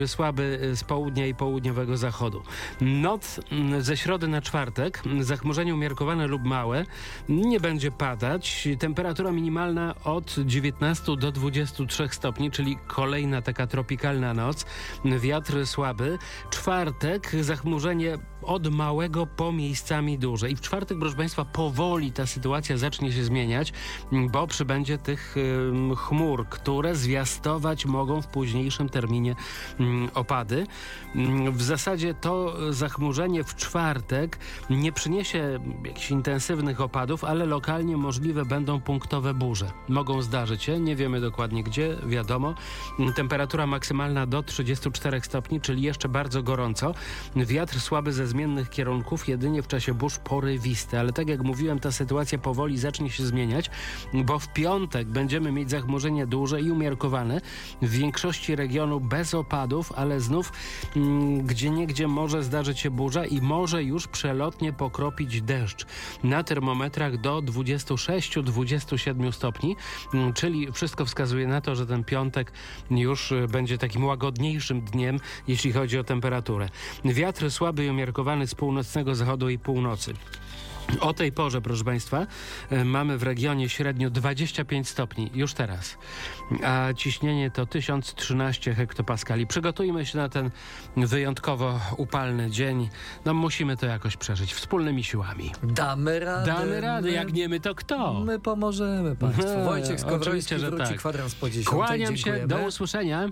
Słaby z południa i południowego zachodu. Noc ze środy na czwartek, zachmurzenie umiarkowane lub małe, nie będzie padać. Temperatura minimalna od 19 do 23 stopni, czyli kolejna taka tropikalna noc. Wiatr słaby. Czwartek, zachmurzenie od małego po miejscami duże. I w czwartek, proszę Państwa, powoli ta sytuacja zacznie się zmieniać, bo przybędzie tych chmur, które zwiastować mogą w późniejszym terminie opady. W zasadzie to zachmurzenie w czwartek nie przyniesie jakichś intensywnych opadów, ale lokalnie możliwe będą punktowe burze. Mogą zdarzyć się, nie wiemy dokładnie gdzie, wiadomo. Temperatura maksymalna do 34 stopni, czyli jeszcze bardzo gorąco. Wiatr słaby ze zmiennych kierunków, jedynie w czasie burz porywisty. Ale tak jak mówiłem, ta sytuacja powoli zacznie się zmieniać, bo w piątek będziemy mieć zachmurzenie duże i umiarkowane. W większości regionu bez opadów, ale znów gdzieniegdzie może zdarzyć się burza i może już przelotnie pokropić deszcz. Na termometrach do 26-27 stopni, czyli wszystko wskazuje na to, że ten piątek już będzie takim łagodniejszym dniem, jeśli chodzi o temperaturę. Wiatr słaby i umiarkowany z północnego zachodu i północy. O tej porze, proszę Państwa, mamy w regionie średnio 25 stopni, już teraz, a ciśnienie to 1013 hektopaskali. Przygotujmy się na ten wyjątkowo upalny dzień. No musimy to jakoś przeżyć wspólnymi siłami. Damy radę. Damy radę, jak nie my, to kto? My pomożemy Państwu. Wojciech Skowroński wróci tak. kwadrans po 10. Kłaniam się, Dziękujemy. do usłyszenia.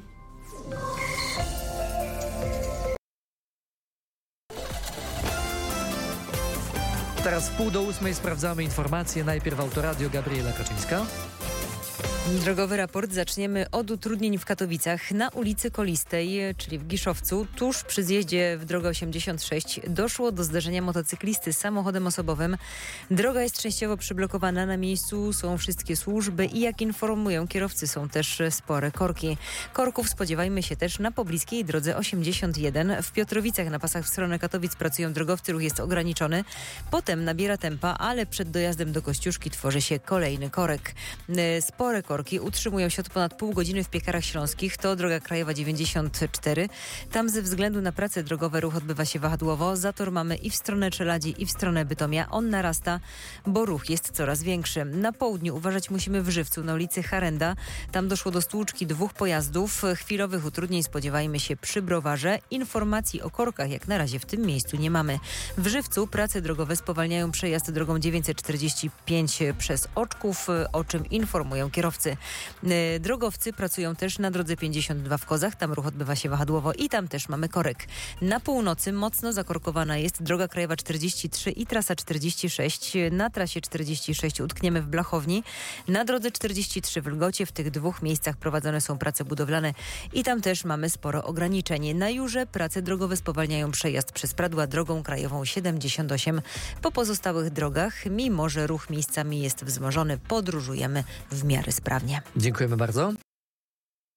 Teraz 7:30 sprawdzamy informacje. Najpierw Autoradio, Gabriela Kaczyńska. Drogowy raport zaczniemy od utrudnień w Katowicach. Na ulicy Kolistej, czyli w Giszowcu, tuż przy zjeździe w drogę 86 doszło do zderzenia motocyklisty z samochodem osobowym. Droga jest częściowo przyblokowana. Na miejscu są wszystkie służby i jak informują kierowcy, są też spore korki. Korków spodziewajmy się też na pobliskiej drodze 81. W Piotrowicach na pasach w stronę Katowic pracują drogowcy, ruch jest ograniczony. Potem nabiera tempa, ale przed dojazdem do Kościuszki tworzy się kolejny korek. Spore korki utrzymują się od ponad pół godziny w Piekarach Śląskich. To droga krajowa 94. Tam ze względu na prace drogowe ruch odbywa się wahadłowo. Zator mamy i w stronę Czeladzi, i w stronę Bytomia. On narasta, bo ruch jest coraz większy. Na południu uważać musimy w Żywcu na ulicy Harenda. Tam doszło do stłuczki 2 pojazdów. Chwilowych utrudnień spodziewajmy się przy Browarze. Informacji o korkach jak na razie w tym miejscu nie mamy. W Żywcu prace drogowe spowalniają przejazd drogą 945 przez Oczków, o czym informują kierowcy. Drogowcy pracują też na drodze 52 w Kozach. Tam ruch odbywa się wahadłowo i tam też mamy korek. Na północy mocno zakorkowana jest droga krajowa 43 i trasa 46. Na trasie 46 utkniemy w Blachowni. Na drodze 43 w Lgocie. W tych 2 miejscach prowadzone są prace budowlane i tam też mamy sporo ograniczeń. Na Jurze prace drogowe spowalniają przejazd przez Pradła drogą krajową 78. Po pozostałych drogach, mimo że ruch miejscami jest wzmożony, podróżujemy w miarę sprawnie. Dziękujemy bardzo.